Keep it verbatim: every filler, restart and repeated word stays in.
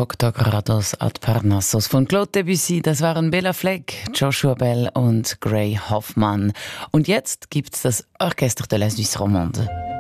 Doctor Grados ad Parnassos von Claude Debussy. Das waren Bela Fleck, Joshua Bell und Gray Hoffmann. Und jetzt gibt's das Orchestre de la Suisse Romande.